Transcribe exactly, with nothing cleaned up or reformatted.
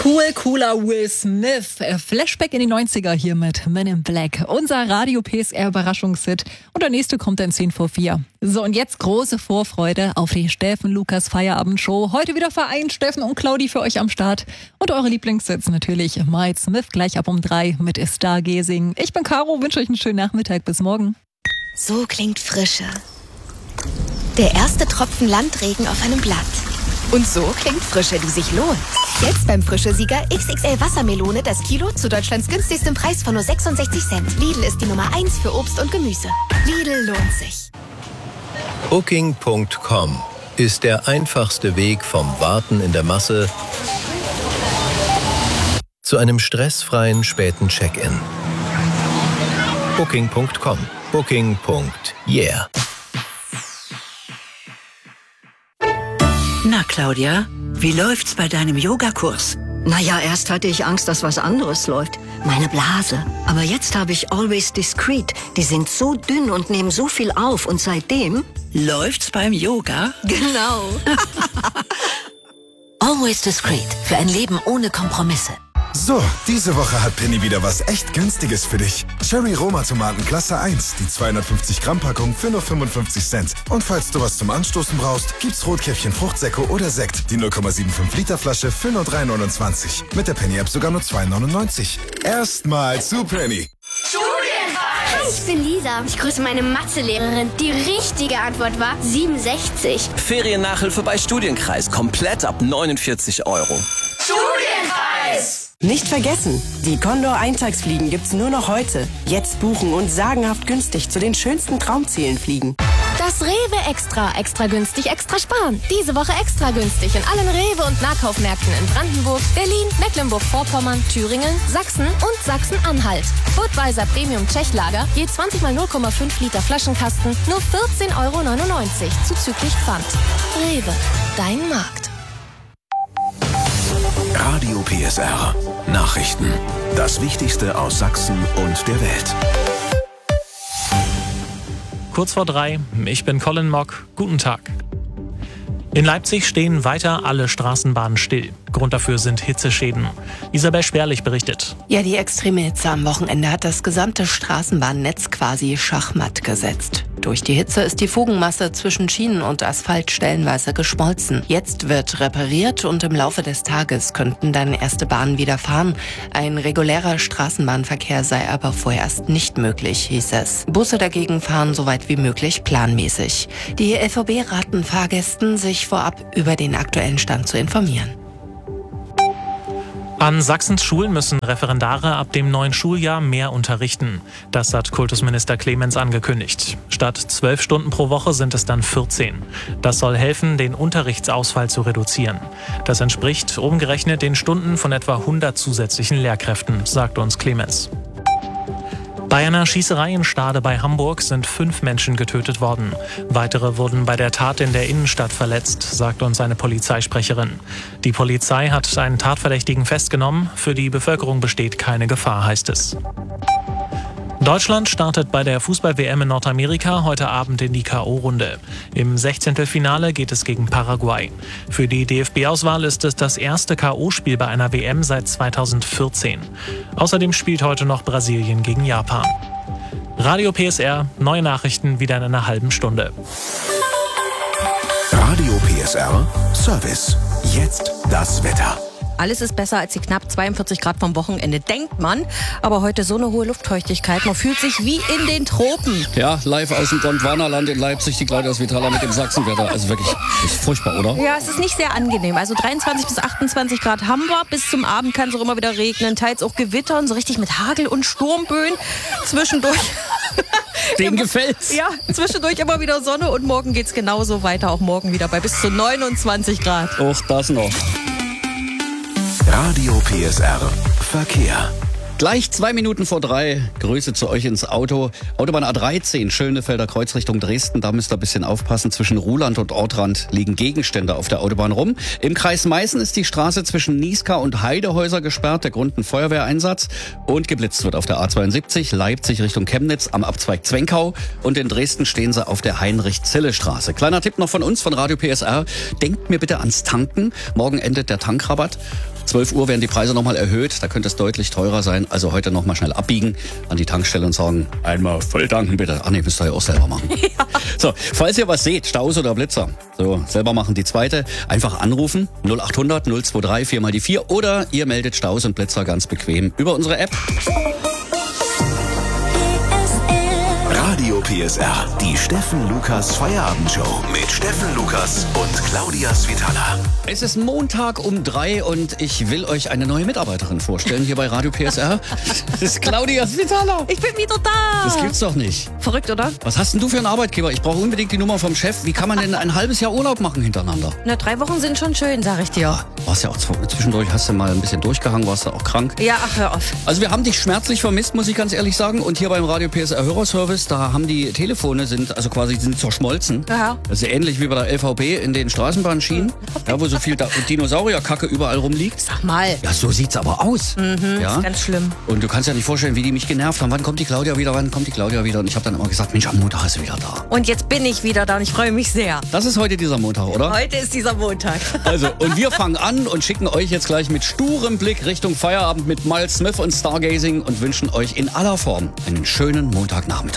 Cool, cooler Will Smith. Flashback in die neunziger hier mit Men in Black. Unser Radio-P S R-Überraschungshit. Und der nächste kommt dann zehn vor vier. So, und jetzt große Vorfreude auf die Steffen-Lukas-Feierabendshow. Heute wieder vereint Steffen und Claudi für euch am Start. Und eure Lieblingssitz natürlich Mike Smith gleich ab um drei mit Stargazing. Ich bin Caro, wünsche euch einen schönen Nachmittag. Bis morgen. So klingt Frische. Der erste Tropfen Landregen auf einem Blatt. Und so klingt Frische, die sich lohnt. Jetzt beim Frische-Sieger X X L Wassermelone das Kilo zu Deutschlands günstigstem Preis von nur sechsundsechzig Cent. Lidl ist die Nummer eins für Obst und Gemüse. Lidl lohnt sich. Booking Punkt com ist der einfachste Weg vom Warten in der Masse zu einem stressfreien späten Check-in. Booking Punkt com. Booking. Yeah. Na, Claudia, wie läuft's bei deinem Yogakurs? Naja, erst hatte ich Angst, dass was anderes läuft. Meine Blase. Aber jetzt habe ich Always Discreet. Die sind so dünn und nehmen so viel auf. Und seitdem... Läuft's beim Yoga? Genau. Always Discreet. Für ein Leben ohne Kompromisse. So, diese Woche hat Penny wieder was echt Günstiges für dich. Cherry Roma Tomaten Klasse eins, die zweihundertfünfzig Gramm Packung für nur fünfundfünfzig Cent. Und falls du was zum Anstoßen brauchst, gibt's Rotkäppchen Fruchtsäcke oder Sekt, die null Komma fünfundsiebzig Liter Flasche für nur drei neunundzwanzig. Mit der Penny App sogar nur zwei neunundneunzig. Erstmal zu Penny. Hi, ich bin Lisa. Ich grüße meine Mathelehrerin. Die richtige Antwort war siebenundsechzig. Feriennachhilfe bei Studienkreis. Komplett ab neunundvierzig Euro. Studienkreis! Nicht vergessen, die Condor-Eintagsfliegen gibt's nur noch heute. Jetzt buchen und sagenhaft günstig zu den schönsten Traumzielen fliegen. Das Rewe Extra. Extra günstig, extra sparen. Diese Woche extra günstig in allen Rewe- und Nahkaufmärkten in Brandenburg, Berlin, Mecklenburg-Vorpommern, Thüringen, Sachsen und Sachsen-Anhalt. Budweiser Premium Tschechlager, je zwanzig mal null Komma fünf Liter Flaschenkasten, nur vierzehn Euro neunundneunzig, zuzüglich Pfand. Rewe, dein Markt. Radio P S R. Nachrichten. Das Wichtigste aus Sachsen und der Welt. Kurz vor drei, ich bin Colin Mock. Guten Tag. In Leipzig stehen weiter alle Straßenbahnen still. Grund dafür sind Hitzeschäden. Isabel Spärlich berichtet. Ja, die extreme Hitze am Wochenende hat das gesamte Straßenbahnnetz quasi schachmatt gesetzt. Durch die Hitze ist die Fugenmasse zwischen Schienen und Asphalt stellenweise geschmolzen. Jetzt wird repariert und im Laufe des Tages könnten dann erste Bahnen wieder fahren. Ein regulärer Straßenbahnverkehr sei aber vorerst nicht möglich, hieß es. Busse dagegen fahren so weit wie möglich planmäßig. Die L V B raten Fahrgästen, sich vorab über den aktuellen Stand zu informieren. An Sachsens Schulen müssen Referendare ab dem neuen Schuljahr mehr unterrichten. Das hat Kultusminister Clemens angekündigt. Statt zwölf Stunden pro Woche sind es dann vierzehn. Das soll helfen, den Unterrichtsausfall zu reduzieren. Das entspricht umgerechnet den Stunden von etwa hundert zusätzlichen Lehrkräften, sagt uns Clemens. Bei einer Schießerei in Stade bei Hamburg sind fünf Menschen getötet worden. Weitere wurden bei der Tat in der Innenstadt verletzt, sagt uns eine Polizeisprecherin. Die Polizei hat einen Tatverdächtigen festgenommen. Für die Bevölkerung besteht keine Gefahr, heißt es. Deutschland startet bei der Fußball-W M in Nordamerika heute Abend in die K O-Runde. Im Sechzehntelfinale geht es gegen Paraguay. Für die D F B-Auswahl ist es das erste K O-Spiel bei einer W M seit zweitausendvierzehn. Außerdem spielt heute noch Brasilien gegen Japan. Radio P S R, neue Nachrichten wieder in einer halben Stunde. Radio P S R, Service. Jetzt das Wetter. Alles ist besser als die knapp zweiundvierzig Grad vom Wochenende, denkt man. Aber heute so eine hohe Luftfeuchtigkeit, man fühlt sich wie in den Tropen. Ja, live aus dem Gondwanaland in Leipzig, die Claudia Svitala mit dem Sachsenwetter. Also wirklich, ist furchtbar, oder? Ja, es ist nicht sehr angenehm. Also dreiundzwanzig bis achtundzwanzig Grad haben wir. Bis zum Abend kann es auch immer wieder regnen, teils auch gewittern, so richtig mit Hagel und Sturmböen. Zwischendurch... Dem gefällt's. Ja, zwischendurch immer wieder Sonne und morgen geht's genauso weiter. Auch morgen wieder bei bis zu neunundzwanzig Grad. Auch das noch. Radio P S R Verkehr. Gleich zwei Minuten vor drei. Grüße zu euch ins Auto. Autobahn A dreizehn, Schönefelder Kreuz Richtung Dresden. Da müsst ihr ein bisschen aufpassen. Zwischen Ruhland und Ortrand liegen Gegenstände auf der Autobahn rum. Im Kreis Meißen ist die Straße zwischen Nieská und Heidehäuser gesperrt. Der Grund ein Feuerwehreinsatz. Und geblitzt wird auf der A zweiundsiebzig, Leipzig Richtung Chemnitz am Abzweig Zwenkau. Und in Dresden stehen sie auf der Heinrich-Zille-Straße. Kleiner Tipp noch von uns, von Radio P S R. Denkt mir bitte ans Tanken. Morgen endet der Tankrabatt. zwölf Uhr werden die Preise nochmal erhöht. Da könnte es deutlich teurer sein. Also heute nochmal schnell abbiegen an die Tankstelle und sagen, einmal voll tanken bitte. Ach nee, müsst ihr ja auch selber machen. Ja. So, falls ihr was seht, Staus oder Blitzer, so, selber machen die zweite. Einfach anrufen, null acht hundert null zwei drei vier mal die vier oder ihr meldet Staus und Blitzer ganz bequem über unsere App. Radio P S R, die Steffen Lukas Feierabendshow mit Steffen Lukas und Claudia Svitala. Es ist Montag um drei und ich will euch eine neue Mitarbeiterin vorstellen hier bei Radio P S R. Das ist Claudia Svitala. Ich bin wieder da. Das gibt's doch nicht. Verrückt, oder? Was hast denn du für einen Arbeitgeber? Ich brauche unbedingt die Nummer vom Chef. Wie kann man denn ein halbes Jahr Urlaub machen hintereinander? Na, drei Wochen sind schon schön, sag ich dir. Warst ja auch zwischendurch, hast du mal ein bisschen durchgehangen, warst du auch krank. Ja, ach, hör auf. Also wir haben dich schmerzlich vermisst, muss ich ganz ehrlich sagen. Und hier beim Radio P S R Hörerservice, da haben die Telefone sind also quasi sind zerschmolzen. Ja. Das ist ähnlich wie bei der L V B in den Straßenbahnschienen, ja, wo so viel Dinosaurierkacke überall rumliegt. Sag mal. Ja, so sieht's aber aus. Mhm, ja? Ist ganz schlimm. Und du kannst ja nicht vorstellen, wie die mich genervt haben. Wann kommt die Claudia wieder? Wann kommt die Claudia wieder? Und ich habe dann immer gesagt, Mensch, am Montag ist sie wieder da. Und jetzt bin ich wieder da und ich freue mich sehr. Das ist heute dieser Montag, oder? Heute ist dieser Montag. Also, und wir fangen an und schicken euch jetzt gleich mit sturem Blick Richtung Feierabend mit Miles Smith und Stargazing und wünschen euch in aller Form einen schönen Montagnachmittag.